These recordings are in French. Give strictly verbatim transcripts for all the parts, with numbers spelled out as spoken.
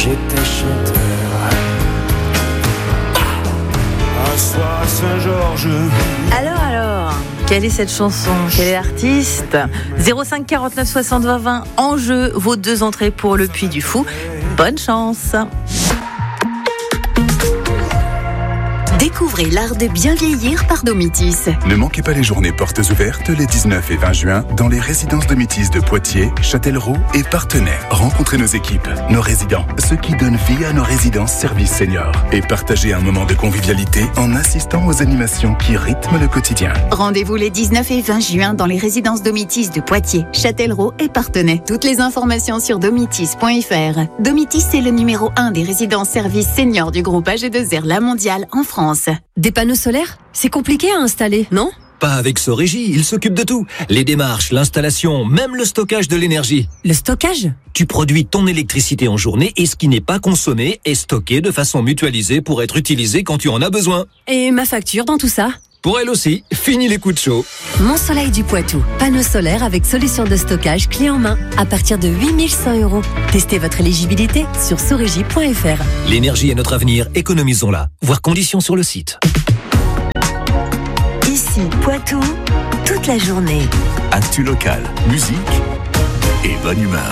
j'étais chanteur. Un soir à Saint-Georges. Alors, alors, quelle est cette chanson? Quel est l'artiste? zéro cinq quarante-neuf soixante vingt vingt, en jeu, vos deux entrées pour le Puy du Fou. Bonne chance. Découvrez l'art de bien vieillir par Domitis. Ne manquez pas les journées portes ouvertes les dix-neuf et vingt juin dans les résidences Domitis de Poitiers, Châtellerault et Partenay. Rencontrez nos équipes, nos résidents, ceux qui donnent vie à nos résidences services seniors et partagez un moment de convivialité en assistant aux animations qui rythment le quotidien. Rendez-vous les dix-neuf et vingt juin dans les résidences Domitis de Poitiers, Châtellerault et Partenay. Toutes les informations sur domitis point f r. Domitis est le numéro un des résidences services seniors du groupe A G deux R La Mondiale en France. Des panneaux solaires, c'est compliqué à installer, non ? Pas avec Sorégie, il s'occupe de tout. Les démarches, l'installation, même le stockage de l'énergie. Le stockage ? Tu produis ton électricité en journée et ce qui n'est pas consommé est stocké de façon mutualisée pour être utilisé quand tu en as besoin. Et ma facture dans tout ça ? Pour elle aussi, fini les coups de chaud. Mon Soleil du Poitou, panneaux solaires avec solution de stockage clé en main à partir de huit mille cent euros. Testez votre éligibilité sur sorégie point f r. L'énergie est notre avenir, économisons-la. Voir conditions sur le site. Ici, Poitou, toute la journée. Actu local, musique et bonne humeur.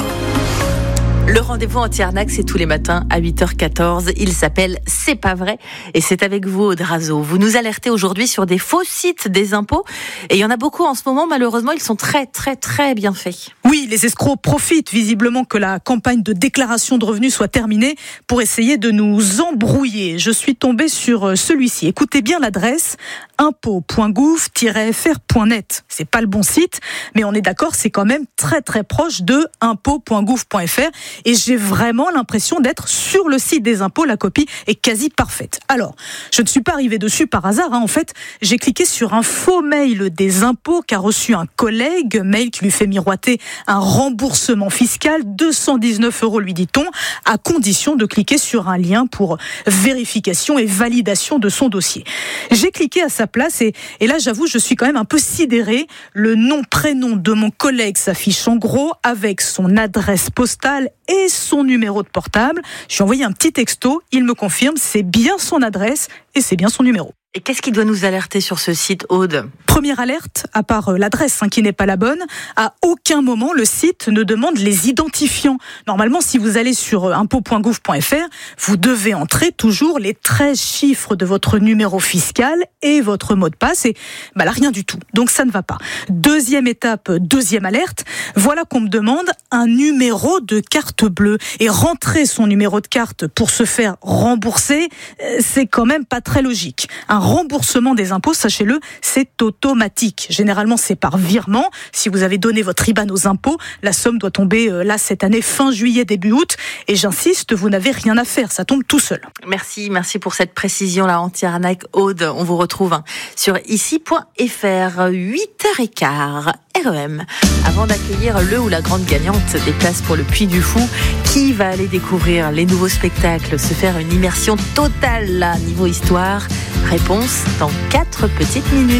Le rendez-vous anti-arnaque, c'est tous les matins à huit heures quatorze. Il s'appelle C'est pas vrai et c'est avec vous, Aude Razo. Vous nous alertez aujourd'hui sur des faux sites des impôts et il y en a beaucoup en ce moment. Malheureusement, ils sont très, très, très bien faits. Oui, les escrocs profitent visiblement que la campagne de déclaration de revenus soit terminée pour essayer de nous embrouiller. Je suis tombée sur celui-ci. Écoutez bien l'adresse impôt point gouv tiret f r point net. C'est pas le bon site, mais on est d'accord, c'est quand même très très proche de impôt point gouv point f r. Et j'ai vraiment l'impression d'être sur le site des impôts. La copie est quasi parfaite. Alors, je ne suis pas arrivée dessus par hasard. Hein. En fait, j'ai cliqué sur un faux mail des impôts qu'a reçu un collègue, mail qui lui fait miroiter un remboursement fiscal, deux cent dix-neuf euros lui dit-on, à condition de cliquer sur un lien pour vérification et validation de son dossier. J'ai cliqué à sa place et, et là, j'avoue, je suis quand même un peu sidérée. Le nom, prénom de mon collègue s'affiche en gros avec son adresse postale et son numéro de portable. Je lui ai envoyé un petit texto, il me confirme, c'est bien son adresse et c'est bien son numéro. Et qu'est-ce qui doit nous alerter sur ce site, Aude ? Première alerte, à part l'adresse hein, qui n'est pas la bonne, à aucun moment le site ne demande les identifiants. Normalement, si vous allez sur impôt point gouv point f r, vous devez entrer toujours les treize chiffres de votre numéro fiscal et votre mot de passe. Et bah là, rien du tout. Donc ça ne va pas. Deuxième étape, deuxième alerte, voilà qu'on me demande un numéro de carte bleue. Et rentrer son numéro de carte pour se faire rembourser, c'est quand même pas très logique. Un remboursement des impôts, sachez-le, c'est automatique. Généralement, c'est par virement. Si vous avez donné votre I B A N aux impôts, la somme doit tomber euh, là cette année, fin juillet, début août. Et j'insiste, vous n'avez rien à faire, ça tombe tout seul. Merci, merci pour cette précision, la anti-arnaque, Aude. On vous retrouve hein, sur ici point f r, huit heures quinze, R E M. Avant d'accueillir le ou la grande gagnante des places pour le Puy du Fou, qui va aller découvrir les nouveaux spectacles, se faire une immersion totale là, niveau histoire? Réponse dans quatre petites minutes.